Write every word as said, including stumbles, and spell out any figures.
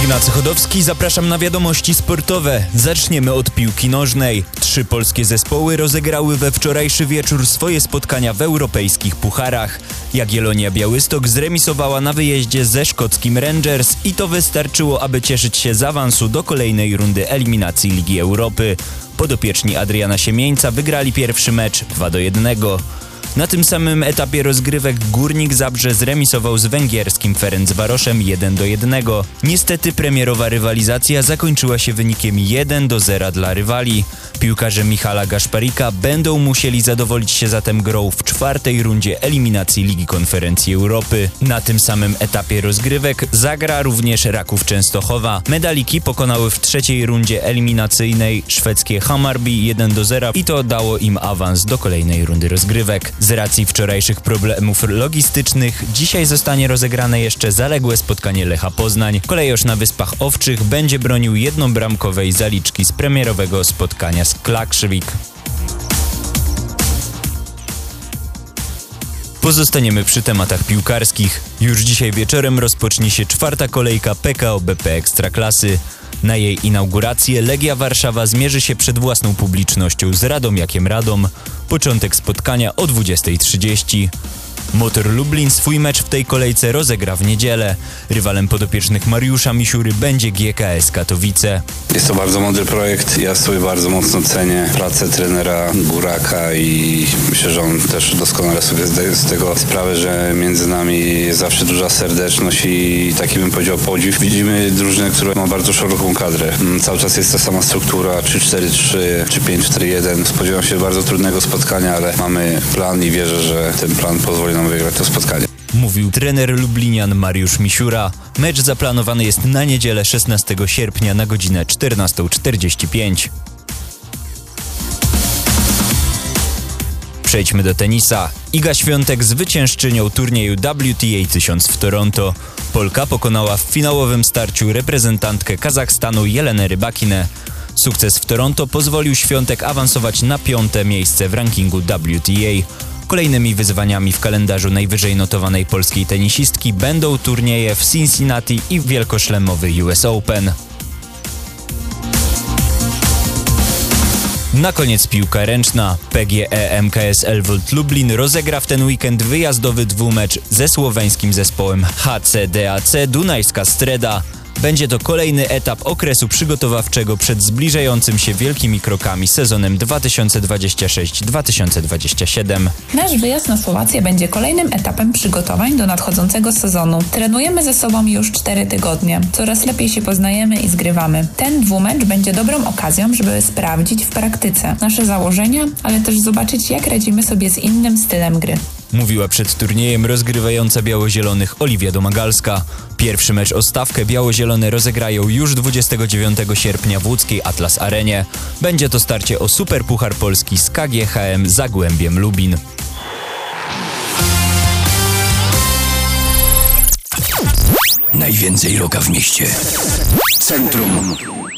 Ignacy Chodowski, zapraszam na wiadomości sportowe. Zaczniemy od piłki nożnej. Trzy polskie zespoły rozegrały we wczorajszy wieczór swoje spotkania w europejskich pucharach. Jagiellonia Białystok zremisowała na wyjeździe ze szkockim Rangers i to wystarczyło, aby cieszyć się z awansu do kolejnej rundy eliminacji Ligi Europy. Podopieczni Adriana Siemieńca wygrali pierwszy mecz dwa do jednego. Na tym samym etapie rozgrywek Górnik Zabrze zremisował z węgierskim Ferencvaroszem jeden do jednego. Niestety premierowa rywalizacja zakończyła się wynikiem jeden do zera dla rywali. Piłkarze Michala Gaszparika będą musieli zadowolić się zatem grą w czwartej rundzie eliminacji Ligi Konferencji Europy. Na tym samym etapie rozgrywek zagra również Raków Częstochowa. Medaliki pokonały w trzeciej rundzie eliminacyjnej szwedzkie Hammarby jeden do zera i to dało im awans do kolejnej rundy rozgrywek. Z racji wczorajszych problemów logistycznych dzisiaj zostanie rozegrane jeszcze zaległe spotkanie Lecha Poznań. Kolejorz na Wyspach Owczych będzie bronił jednobramkowej zaliczki z premierowego spotkania z Klaksvik. Pozostaniemy przy tematach piłkarskich. Już dzisiaj wieczorem rozpocznie się czwarta kolejka P K O B P Ekstraklasy. Na jej inaugurację Legia Warszawa zmierzy się przed własną publicznością z Radomiakiem Radom. Początek spotkania o dwudziestej trzydzieści. Motor Lublin swój mecz w tej kolejce rozegra w niedzielę. Rywalem podopiecznych Mariusza Misiury będzie G K S Katowice. Jest to bardzo mądry projekt. Ja sobie bardzo mocno cenię pracę trenera Góraka i myślę, że on też doskonale sobie zdaje z tego sprawę, że między nami jest zawsze duża serdeczność i taki bym powiedział podziw. Widzimy drużynę, która ma bardzo szeroką kadrę. Cały czas jest ta sama struktura trzy cztery trzy czy pięć cztery jeden. Spodziewam się bardzo trudnego spotkania, ale mamy plan i wierzę, że ten plan pozwoli nam wygrać to spotkanie. Mówił trener lublinian Mariusz Misiura. Mecz zaplanowany jest na niedzielę szesnastego sierpnia na godzinę czternastą czterdzieści pięć. Przejdźmy do tenisa. Iga Świątek zwyciężczynią turnieju W T A tysiąc w Toronto. Polka pokonała w finałowym starciu reprezentantkę Kazachstanu Jelenę Rybakinę. Sukces w Toronto pozwolił Świątek awansować na piąte miejsce w rankingu W T A. Kolejnymi wyzwaniami w kalendarzu najwyżej notowanej polskiej tenisistki będą turnieje w Cincinnati i wielkoszlemowy U S Open. Na koniec piłka ręczna. P G E M K S Elwold Lublin rozegra w ten weekend wyjazdowy dwumecz ze słoweńskim zespołem H C D A C Dunajska Streda. Będzie to kolejny etap okresu przygotowawczego przed zbliżającym się wielkimi krokami sezonem dwa tysiące dwudziestym szóstym dwa tysiące dwudziestym siódmym. Nasz wyjazd na Słowację będzie kolejnym etapem przygotowań do nadchodzącego sezonu. Trenujemy ze sobą już cztery tygodnie. Coraz lepiej się poznajemy i zgrywamy. Ten dwumecz będzie dobrą okazją, żeby sprawdzić w praktyce nasze założenia, ale też zobaczyć, jak radzimy sobie z innym stylem gry. Mówiła przed turniejem rozgrywająca biało-zielonych Oliwia Domagalska. Pierwszy mecz o stawkę biało-zielone rozegrają już dwudziestego dziewiątego sierpnia w łódzkiej Atlas Arenie. Będzie to starcie o Superpuchar Polski z K G H M Zagłębiem Lubin. Najwięcej rocka w mieście. Centrum